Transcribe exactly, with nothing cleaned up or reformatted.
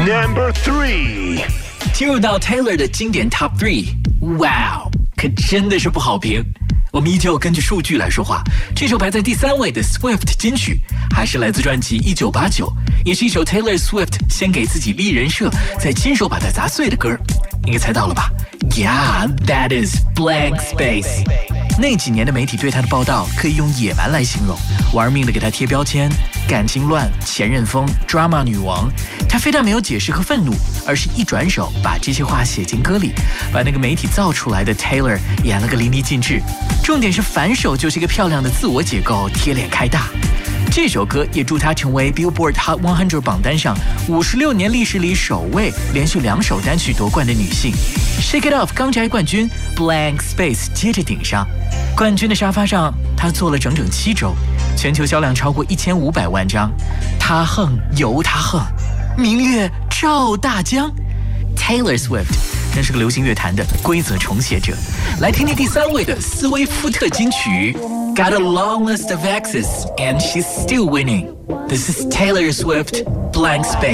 Number three， 进入到 Taylor 的经典 Top three， 哇哦，可真的是不好评。我们依旧根据数据来说话，这首排在第三位的 Swift 金曲，还是来自专辑一九八九，也是一首 Taylor Swift 先给自己立人设，再亲手把它砸碎的歌。应该猜到了吧 ？Yeah, that is Blank Space。那几年的媒体对他的报道可以用野蛮来形容，玩命的给他贴标签，感情乱、前任风、drama 女王。他非但没有解释和愤怒，而是一转手把这些话写进歌里，把那个媒体造出来的 Taylor 演了个淋漓尽致。重点是反手就是一个漂亮的自我解构，贴脸开大。这首歌也助她成为 Billboard Hot 百榜单上五十六年历史里首位连续两首单曲夺冠的女性。Shake It Off 刚摘冠军 ，Blank Space 接着顶上。冠军的沙发上，她坐了整整七周，全球销量超过一千五百万张。她横由她横，明月照大江。Taylor Swift 真是个流行乐坛的规则重写者。来听听第三位的斯威夫特金曲 Got a long list of exes and she's still winning. This is Taylor Swift, Blank Space.